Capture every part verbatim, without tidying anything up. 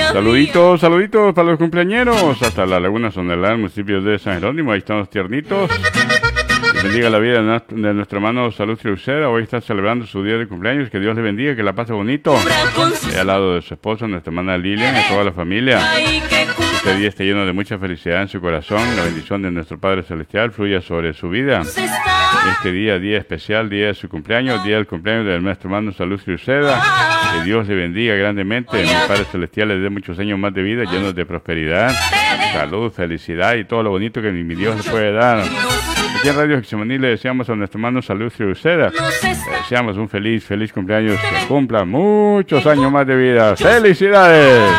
Saluditos, saluditos para los cumpleañeros. Hasta la Laguna Sondelán, municipio de San Jerónimo. Ahí están los tiernitos. Que bendiga la vida de nuestro hermano Salustio Uceda. Hoy está celebrando su día de cumpleaños. Que Dios le bendiga, que la pase bonito. Y al lado de su esposa, nuestra hermana Lilian, y toda la familia. Este día esté lleno de mucha felicidad en su corazón. La bendición de nuestro Padre Celestial fluya sobre su vida. Este día, día especial, día de su cumpleaños, día del cumpleaños de nuestro hermano Salustio Uceda. Que Dios le bendiga grandemente. Mi Padre Celestial le dé muchos años más de vida, llenos de prosperidad, salud, felicidad y todo lo bonito que mi Dios le puede dar. Aquí en Radio Getsemaní le deseamos a nuestro hermano Salustio Uceda. Le deseamos un feliz, feliz cumpleaños. Que cumpla muchos años más de vida. ¡Felicidades!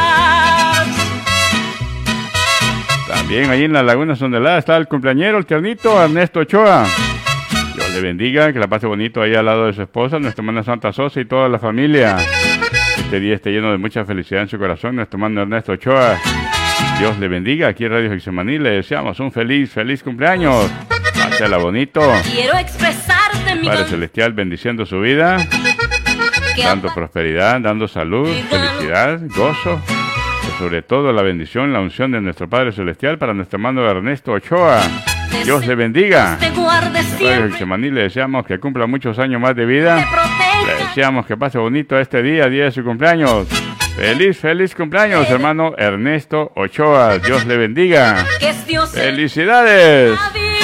También ahí en la Laguna Sondelada está el cumpleañero, el tiernito Ernesto Ochoa. Dios le bendiga, que la pase bonito ahí al lado de su esposa, nuestra hermana Santa Sosa y toda la familia. Este día esté lleno de mucha felicidad en su corazón, nuestro hermano Ernesto Ochoa. Dios le bendiga. Aquí en Radio Getsemaní le deseamos un feliz, feliz cumpleaños. Pásela bonito. Quiero expresarte mi Padre Celestial bendiciendo su vida, dando prosperidad, dando salud, felicidad, gozo. Y sobre todo la bendición, la unción de nuestro Padre Celestial para nuestro hermano Ernesto Ochoa. Dios le bendiga. Radio Getsemaní le deseamos que cumpla muchos años más de vida. Le deseamos que pase bonito este día, día de su cumpleaños. Feliz, feliz cumpleaños, hermano Ernesto Ochoa. Dios le bendiga. ¡Felicidades!